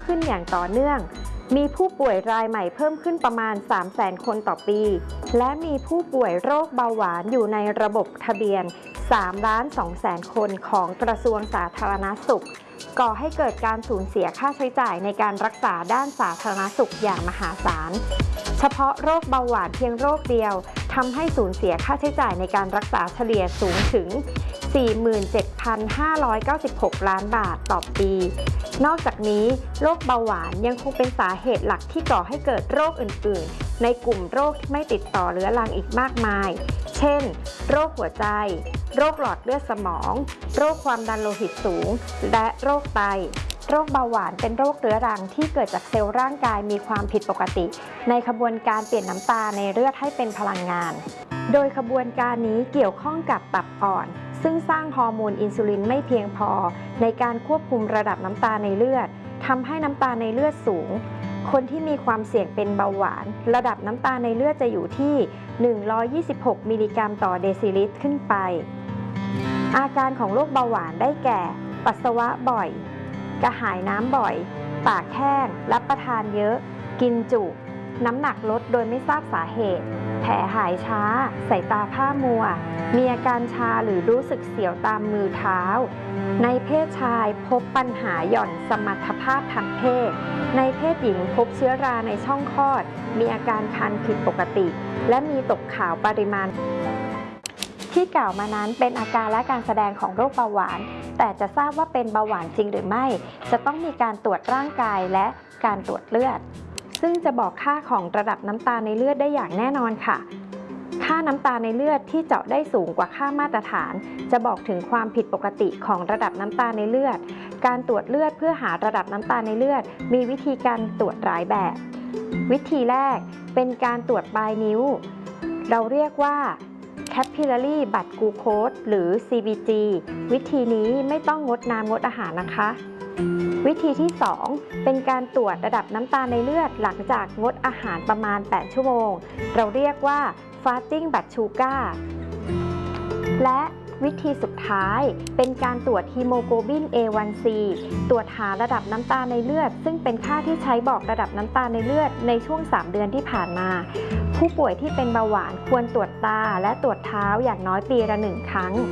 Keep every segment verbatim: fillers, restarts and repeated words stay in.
ขึ้นอย่างต่อเนื่องมีผู้ป่วยรายใหม่เพิ่มขึ้นประมาณ สามแสน คนต่อปีและมีผู้ป่วยโรคเบาหวานอยู่ในระบบทะเบียน สามล้านสองแสน คนของกระทรวงสาธารณสุขก่อให้เกิดการสูญเสียค่าใช้จ่ายในการรักษาด้านสาธารณสุขอย่างมหาศาลเฉพาะโรคเบาหวานเพียงโรคเดียวทำให้สูญเสียค่าใช้จ่ายในการรักษาเฉลี่ยสูงถึง สี่หมื่นเจ็ดพันห้าร้อยเก้าสิบหก ล้านบาทต่อปีนอกจากนี้โรคเบาหวานยังคงเป็นสาเหตุหลักที่ก่อให้เกิดโรคอื่นๆในกลุ่มโรคที่ไม่ติดต่อเรื้อรังอีกมากมายเช่นโรคหัวใจโรคหลอดเลือดสมองโรคความดันโลหิตสูงและโรคไตโรคเบาหวานเป็นโรคเรื้อรังที่เกิดจากเซลล์ร่างกายมีความผิดปกติในขบวนการเปลี่ยนน้ำตาลในเลือดให้เป็นพลังงานโดยขบวนการนี้เกี่ยวข้องกับตับอ่อนซึ่งสร้างฮอร์โมนอินซูลินไม่เพียงพอในการควบคุมระดับน้ำตาลในเลือดทำให้น้ำตาลในเลือดสูงคนที่มีความเสี่ยงเป็นเบาหวานระดับน้ำตาลในเลือดจะอยู่ที่หนึ่งร้อยยี่สิบหกมิลลิกรัมต่อเดซิลิตรขึ้นไปอาการของโรคเบาหวานได้แก่ปัสสาวะบ่อยกระหายน้ำบ่อยปากแห้งรับประทานเยอะกินจุน้ำหนักลดโดยไม่ทราบสาเหตุแผลหายช้าสายตาพร่ามัวมีอาการชาหรือรู้สึกเสียวตามมือเท้าในเพศชายพบปัญหาหย่อนสมรรถภาพทางเพศในเพศหญิงพบเชื้อราในช่องคลอดมีอาการคันผิดปกติและมีตกขาวปริมาณที่กล่าวมานั้นเป็นอาการและการแสดงของโรคเบาหวานแต่จะทราบว่าเป็นเบาหวานจริงหรือไม่จะต้องมีการตรวจร่างกายและการตรวจเลือดซึ่งจะบอกค่าของระดับน้ำตาลในเลือดได้อย่างแน่นอนค่ะค่าน้ำตาลในเลือดที่เจาะได้สูงกว่าค่ามาตรฐานจะบอกถึงความผิดปกติของระดับน้ำตาลในเลือดการตรวจเลือดเพื่อหาระดับน้ำตาลในเลือดมีวิธีการตรวจหลายแบบวิธีแรกเป็นการตรวจปลายนิ้วเราเรียกว่า Capillary Blood Glucose หรือ ซี บี จี วิธีนี้ไม่ต้องงดน้ำงดอาหารนะคะวิธีที่สองเป็นการตรวจระดับน้ำตาลในเลือดหลังจากงดอาหารประมาณแปดชั่วโมงเราเรียกว่า Fasting Blood Sugar และวิธีสุดท้ายเป็นการตรวจฮีโมโกลบิน เอ วัน ซี ตรวจหาระดับน้ำตาลในเลือดซึ่งเป็นค่าที่ใช้บอกระดับน้ำตาลในเลือดในช่วงสามเดือนที่ผ่านมาผู้ป่วยที่เป็นเบาหวานควรตรวจตาและตรวจเท้าอย่างน้อยปีละหนึ่งครั้ง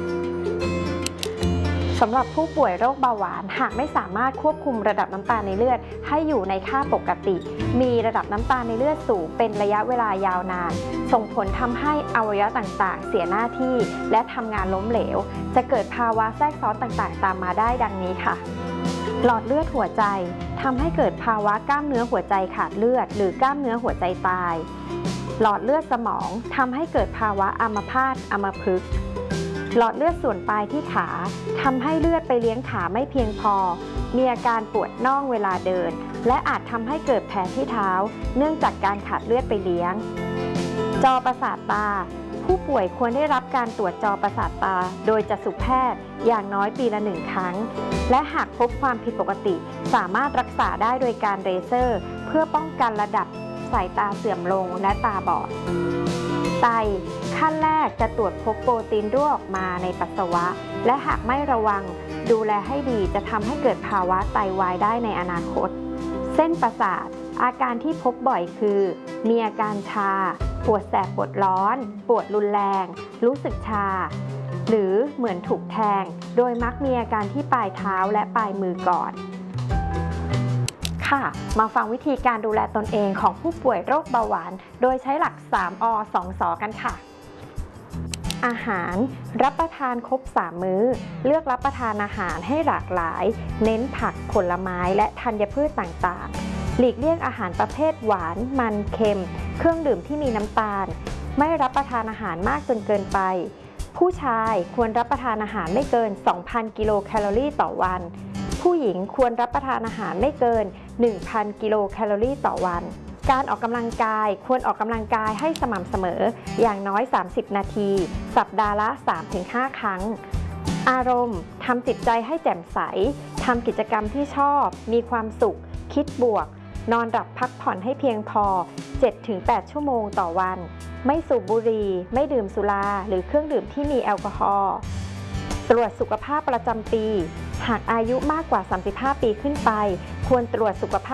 สำหรับผู้ป่วยโรคเบาหวานหากไม่สามารถควบคุมระดับน้ำตาลในเลือดให้อยู่ในค่าปกติมีระดับน้ำตาลในเลือดสูงเป็นระยะเวลายาวนานส่งผลทำให้อวัยวะต่างๆเสียหน้าที่และทำงานล้มเหลวจะเกิดภาวะแทรกซ้อนต่างๆตามมาได้ดังนี้ค่ะหลอดเลือดหัวใจทำให้เกิดภาวะกล้ามเนื้อหัวใจขาดเลือดหรือกล้ามเนื้อหัวใจตายหลอดเลือดสมองทำให้เกิดภาวะอัมพาตอัมพฤกษ์หลอดเลือดส่วนปลายที่ขาทำให้เลือดไปเลี้ยงขาไม่เพียงพอมีอาการปวดน่องเวลาเดินและอาจทำให้เกิดแผลที่เท้าเนื่องจากการขาดเลือดไปเลี้ยงจอประสาทตาผู้ป่วยควรได้รับการตรวจจอประสาทตาโดยจักษุแพทย์อย่างน้อยปีละหนึ่งครั้งและหากพบความผิดปกติสามารถรักษาได้โดยการเลเซอร์เพื่อป้องกันระดับสายตาเสื่อมลงและตาบอดไตขั้นแรกจะตรวจพบโปรตีนรั่วออกมาในปัสสาวะและหากไม่ระวังดูแลให้ดีจะทำให้เกิดภาวะไตวายได้ในอนาคตเส้นประสาทอาการที่พบบ่อยคือมีอาการชาปวดแสบปวดร้อนปวดรุนแรงรู้สึกชาหรือเหมือนถูกแทงโดยมักมีอาการที่ปลายเท้าและปลายมือก่อนค่ะมาฟังวิธีการดูแลตนเองของผู้ป่วยโรคเบาหวานโดยใช้หลัก สาม อ สอง ส กันค่ะอาหารรับประทานครบสามมื้อเลือกรับประทานอาหารให้หลากหลายเน้นผักผลไม้และธัญพืชต่างๆหลีกเลี่ยงอาหารประเภทหวานมันเค็มเครื่องดื่มที่มีน้ำตาลไม่รับประทานอาหารมากจนเกินไปผู้ชายควรรับประทานอาหารไม่เกิน สองพัน กิโลแคลอรี่ต่อวันผู้หญิงควรรับประทานอาหารไม่เกิน หนึ่งพัน กิโลแคลอรี่ต่อวันการออกกำลังกายควรออกกำลังกายให้สม่ำเสมออย่างน้อยสามสิบนาทีสัปดาห์ละ สามถึงห้า ครั้งอารมณ์ทำจิตใจให้แจ่มใสทำกิจกรรมที่ชอบมีความสุขคิดบวกนอนหลับพักผ่อนให้เพียงพอ เจ็ดถึงแปด ชั่วโมงต่อวันไม่สูบบุหรี่ไม่ดื่มสุราหรือเครื่องดื่มที่มีแอลกอฮอล์ตรวจสุขภาพประจำปีหากอายุมากกว่าสามสิบห้าปีขึ้นไปควรตรวจสุขภาพ